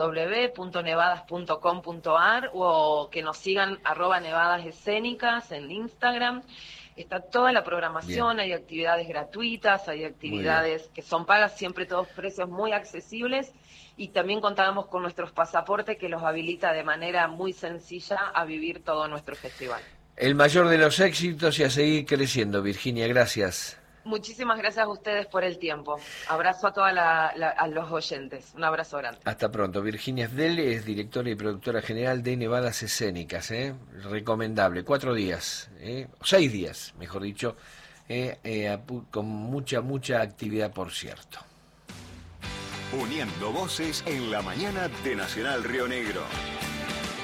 www.nevadas.com.ar o que nos sigan @nevadasescénicas en Instagram. Está toda la programación, hay actividades gratuitas, hay actividades que son pagas, siempre todos precios muy accesibles, y también contamos con nuestros pasaportes que los habilita de manera muy sencilla a vivir todo nuestro festival. El mayor de los éxitos y a seguir creciendo, Virginia, gracias. Muchísimas gracias a ustedes por el tiempo. Abrazo a a los oyentes. Un abrazo grande. Hasta pronto. Virginia Fdel es directora y productora general de Nevadas Escénicas. Recomendable. 4 días, 6 días, mejor dicho, con mucha actividad, por cierto. Uniendo voces en la mañana de Nacional Río Negro.